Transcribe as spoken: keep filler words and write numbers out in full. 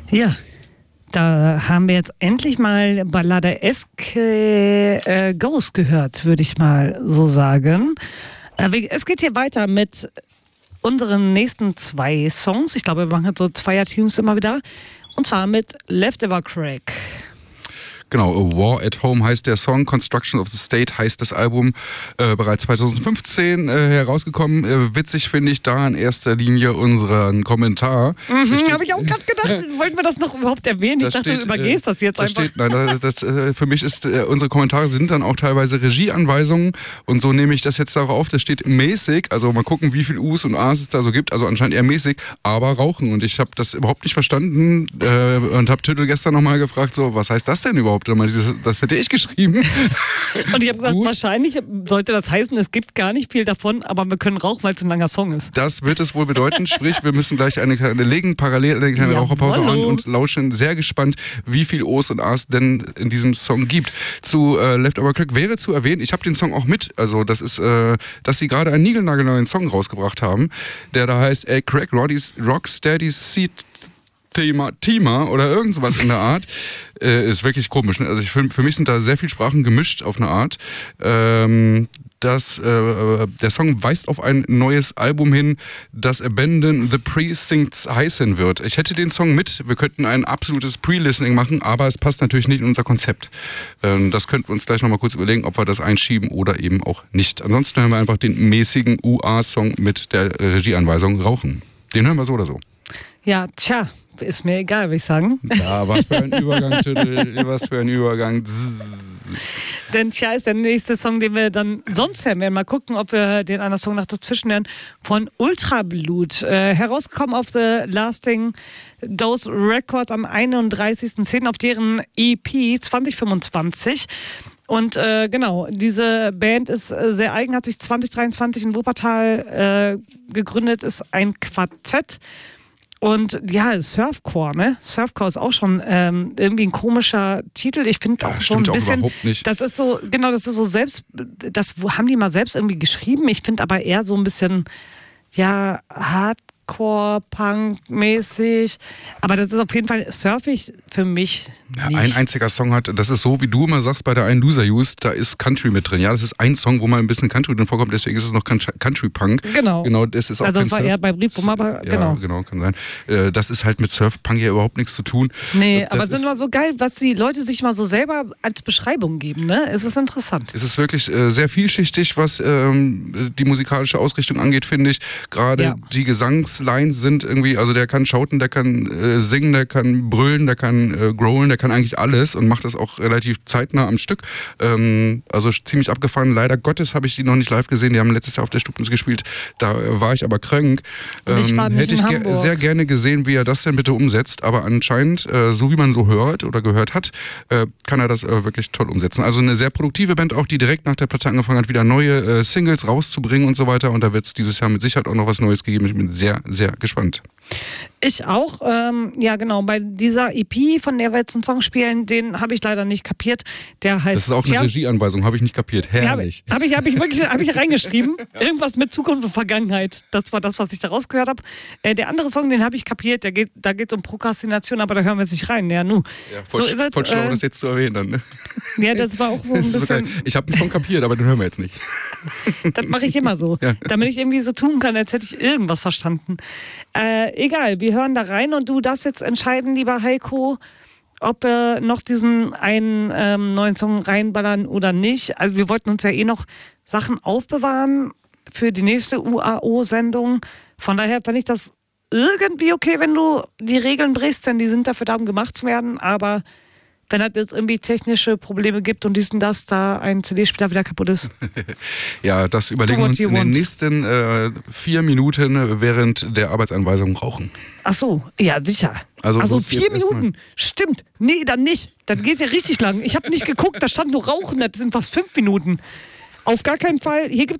Ja, da haben wir jetzt endlich mal Balladeesque äh, Ghost gehört, würde ich mal so sagen. Äh, es geht hier weiter mit unseren nächsten zwei Songs. Ich glaube, wir machen so Zweier-Teams immer wieder. Und zwar mit Leftover Crack. Genau, A War at Home heißt der Song, Construction of the State heißt das Album, äh, bereits zwanzig fünfzehn äh, herausgekommen. Äh, witzig finde ich da in erster Linie unseren Kommentar. Mhm, habe ich auch gerade gedacht, wollten wir das noch überhaupt erwähnen? Ich dachte, steht, du übergehst äh, das jetzt das einfach. Steht, nein, das, äh, für mich ist, äh, unsere Kommentare sind dann auch teilweise Regieanweisungen und so nehme ich das jetzt darauf auf. Das steht mäßig, also mal gucken, wie viel U's und A's es da so gibt, also anscheinend eher mäßig, aber rauchen. Und ich habe das überhaupt nicht verstanden äh, und habe Tüttel gestern nochmal gefragt, so, was heißt das denn überhaupt? Das hätte ich geschrieben. Und ich habe gesagt, Gut. wahrscheinlich sollte das heißen, es gibt gar nicht viel davon, aber wir können rauchen, weil es ein langer Song ist. Das wird es wohl bedeuten, sprich, wir müssen gleich eine kleine, legen parallel eine kleine ja, Raucherpause an und lauschen sehr gespannt, wie viel O's und A's denn in diesem Song gibt. Zu äh, Leftover Crack wäre zu erwähnen, ich habe den Song auch mit, also das ist, äh, dass sie gerade einen niegelnagelneuen Song rausgebracht haben, der da heißt A Crack Roddy's Rocksteady's Seat Thema, Thema oder irgend sowas in der Art. Äh, ist wirklich komisch. Ne? Also ich, für, für mich sind da sehr viele Sprachen gemischt auf eine Art. Ähm, das, äh, der Song weist auf ein neues Album hin, das Abandon the Precincts heißen wird. Ich hätte den Song mit, wir könnten ein absolutes Pre-Listening machen, aber es passt natürlich nicht in unser Konzept. Ähm, das könnten wir uns gleich nochmal kurz überlegen, ob wir das einschieben oder eben auch nicht. Ansonsten hören wir einfach den mäßigen U A-Song mit der Regieanweisung Rauchen. Den hören wir so oder so. Ja, tja. Ist mir egal, würde ich sagen. Ja, was für ein Übergang, Tüttel, was für ein Übergang. Denn tja ist der nächste Song, den wir dann sonst hören werden. Mal gucken, ob wir den anderen Song noch dazwischen hören. Von Ultrablut. Äh, herausgekommen auf The Lasting Dose Records am einunddreißigsten zehnten auf deren E P zwanzig fünfundzwanzig. Und äh, genau, diese Band ist äh, sehr eigen, hat sich zwanzig dreiundzwanzig in Wuppertal äh, gegründet, ist ein Quartett. Und ja, Surfcore, ne? Surfcore ist auch schon ähm, irgendwie ein komischer Titel. Ich finde ja, auch so ein bisschen, auch nicht. das ist so, genau, das ist so selbst, das haben die mal selbst irgendwie geschrieben. Ich finde aber eher so ein bisschen, ja, Hardcore-Punk-mäßig. Aber das ist auf jeden Fall surfig für mich ja, nicht. Ein einziger Song hat, das ist so, wie du immer sagst bei der einen Loser Use, da ist Country mit drin. Ja, das ist ein Song, wo mal ein bisschen Country drin vorkommt, deswegen ist es noch Country-Punk. Genau. Genau, das ist auch also das war Surf eher bei Briefbomber, aber ja, genau. genau, kann sein. Das ist halt mit Surf-Punk ja überhaupt nichts zu tun. Nee, das aber es ist immer so geil, was die Leute sich mal so selber als Beschreibung geben, ne? Es ist interessant. Es ist wirklich äh, sehr vielschichtig, was ähm, die musikalische Ausrichtung angeht, finde ich. Gerade ja. die Gesangslines sind irgendwie, also der kann schauten, der kann äh, singen, der kann brüllen, der kann äh, growlen, der kann eigentlich alles und macht das auch relativ zeitnah am Stück. Ähm, also ziemlich abgefahren. Leider Gottes habe ich die noch nicht live gesehen. Die haben letztes Jahr auf der Stupens gespielt. Da äh, war ich aber krank. Ähm, ich war nicht hätte ich in ge- sehr gerne gesehen, wie er das denn bitte umsetzt. Aber anscheinend, äh, so wie man so hört oder gehört hat, äh, kann er das äh, wirklich toll umsetzen. Also eine sehr produktive Band auch, die direkt nach der Platte angefangen hat, wieder neue äh, Singles rauszubringen und so weiter. Und da wird es dieses Jahr mit Sicherheit auch noch was Neues gegeben. Ich bin sehr, sehr gespannt. Ich auch. Ähm, ja, genau. Bei dieser E P, von der wir jetzt einen Song spielen, den habe ich leider nicht kapiert. Der heißt. Das ist auch eine ja, Regieanweisung, habe ich nicht kapiert. Herrlich. Ja, habe ich, hab ich wirklich hab ich reingeschrieben. Irgendwas mit Zukunft und Vergangenheit. Das war das, was ich da rausgehört habe. Äh, der andere Song, den habe ich kapiert. Der geht, da geht es um Prokrastination, aber da hören wir jetzt nicht rein. Ja, nu. Ja, voll, so ist voll es, schlau, äh, das jetzt zu erwähnen dann. Ne? Ja, das war auch so ein bisschen. So ich habe einen Song kapiert, aber den hören wir jetzt nicht. Das mache ich immer so. Ja. Damit ich irgendwie so tun kann, als hätte ich irgendwas verstanden. Äh, egal, wir hören da rein und du darfst jetzt entscheiden, lieber Heiko, ob wir noch diesen einen ähm, neuen Song reinballern oder nicht. Also wir wollten uns ja eh noch Sachen aufbewahren für die nächste U A O-Sendung. Von daher fand ich das irgendwie okay, wenn du die Regeln brichst, denn die sind dafür da, um gemacht zu werden. Aber wenn es jetzt irgendwie technische Probleme gibt und dies und das, da ein C D-Spieler wieder kaputt ist. Ja, das überlegen wir uns in den nächsten äh, vier Minuten während der Arbeitsanweisung rauchen. Ach so, ja sicher. Also, also vier Minuten, stimmt. Nee, dann nicht. Dann geht ja richtig lang. Ich habe nicht geguckt, da stand nur Rauchen, das sind fast fünf Minuten. Auf gar keinen Fall. Hier gibt